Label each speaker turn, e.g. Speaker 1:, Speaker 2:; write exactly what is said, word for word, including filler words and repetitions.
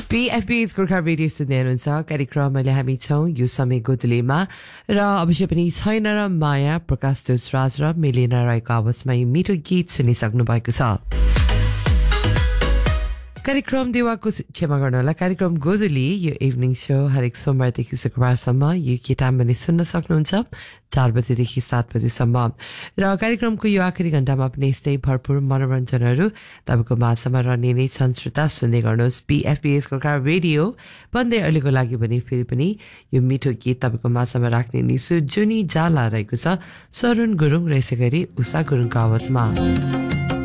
Speaker 1: पीएफबी Gorkha radio सुन्दै हुनुहुन्छ कार्यक्रम अहिले हामी छौँ यो समय गोदलीमा र अवश्य पनि छैन र माया प्रकाश दोसराज र मिलिना राईको आवाजमा यो मिठो गीत सुनिसक्नु भएको छ। कार्यक्रम देवाको क्षमा गर्नु होला कार्यक्रम गोदली यो इभिनिङ सो हरेक सोमबारदेखि शुक्रबारसम्म यो के टाइम भने सुन्न सक्नुहुन्छ चार बजेदेखि सात बजेसम्म र कार्यक्रमको यो आखिरी घण्टामा पनि यस्तै भरपूर मनोरञ्जनहरू तपाईँको माझमा रहने नै छन्। श्रोता सुन्दै गर्नुहोस् पीएफबीएस गोर्खा रेडियो भन्दै अहिलेको लागि भने फेरि पनि यो मिठो गीत तपाईँको माझमा राख्ने निसु जुनी जाला रहेको छ सरुण गुरुङ र यसै गरी उषा गुरुङको आवाजमा।